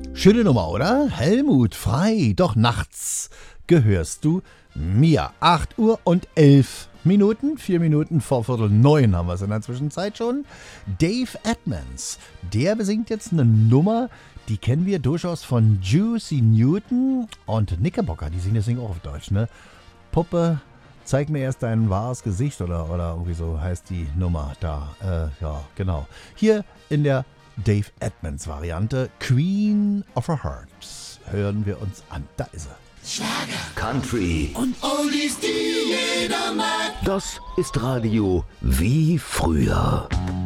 Schöne Nummer, oder? Helmut Frei, doch nachts gehörst du mir. 8 Uhr und 11 Minuten, 4 Minuten vor 8:45 haben wir es in der Zwischenzeit schon. Dave Edmonds, der besingt jetzt eine Nummer, die kennen wir durchaus von Juicy Newton und Knickerbocker, die singen auch auf Deutsch, ne? Puppe, zeig mir erst dein wahres Gesicht oder irgendwie so heißt die Nummer da. Ja, genau. Hier in der Dave Edmonds Variante Queen of Our Hearts hören wir uns an. Da ist er. Schlager, Country und Oldies, die jeder mag. Das ist Radio wie früher.